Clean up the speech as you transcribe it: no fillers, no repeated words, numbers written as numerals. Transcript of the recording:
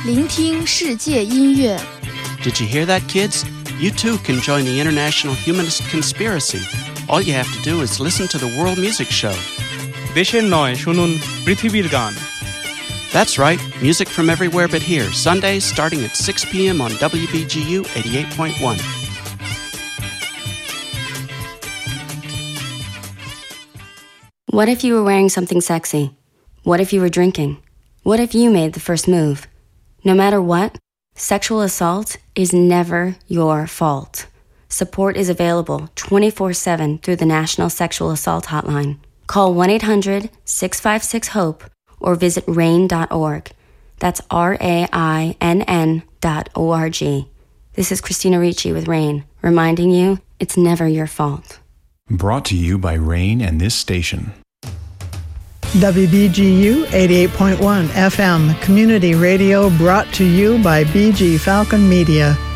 聆听世界音乐。 Did you hear that, kids? You too can join the International Humanist Conspiracy. All you have to do is listen to the World Music Show. দেশের নয়, শুনুন পৃথিবীর গান. That's right, music from everywhere but here, Sundays starting at 6 p.m. on WBGU 88.1. What if you were wearing something sexy? What if you were drinking? What if you made the first move? No matter what, sexual assault is never your fault. Support is available 24/7 through the National Sexual Assault Hotline. Call 1-800-656-HOPE or visit RAINN.org. That's RAINN.org. This is Christina Ricci with RAINN, reminding you it's never your fault. Brought to you by RAINN and this station. WBGU 88.1 FM, community radio brought to you by BG Falcon Media.